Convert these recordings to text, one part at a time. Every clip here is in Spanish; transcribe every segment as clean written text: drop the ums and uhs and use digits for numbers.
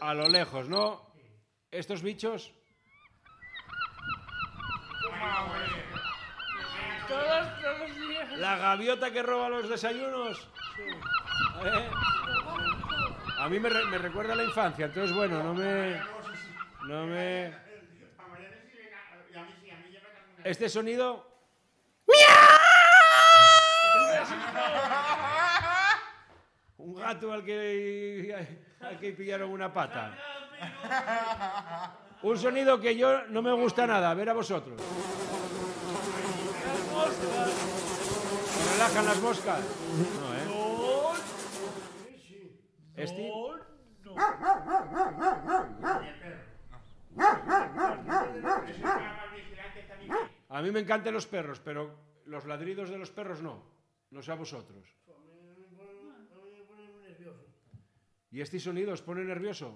A lo lejos, ¿no? ¿Estos bichos? Todos los días. ¿La gaviota que roba los desayunos? A mí me recuerda a la infancia, entonces bueno, no me... ¿Este sonido? Un gato al que pillaron una pata. Un sonido que yo no me gusta nada, a ver a vosotros. Las moscas. ¿Me relajan las moscas? No, ¿eh? No. ¿Este? No. A mí me encantan los perros, pero los ladridos de los perros no. No sé a vosotros. ¿Y este sonido os pone nervioso?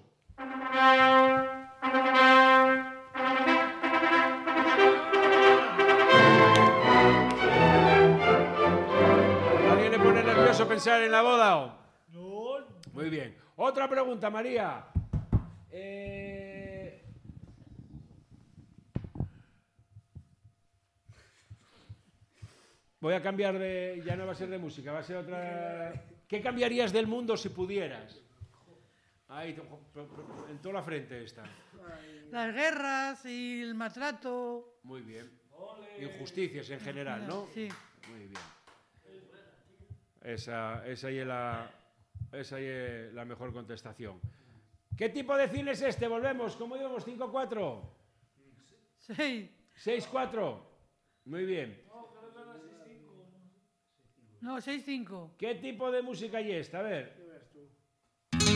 ¿Alguien le pone nervioso pensar en la boda o? No. Muy bien. Otra pregunta, María. Voy a cambiar de... Ya no va a ser de música, va a ser otra... ¿Qué cambiarías del mundo si pudieras? Ahí, en toda la frente está. Las guerras y el maltrato. Muy bien. Injusticias en general, ¿no? Sí. Muy bien. Esa es la mejor contestación. ¿Qué tipo de cine es este? Volvemos. ¿Cómo íbamos? ¿5-4? Sí. 6-4. Muy bien. No, 6-5. ¿Qué tipo de música hay esta? A ver.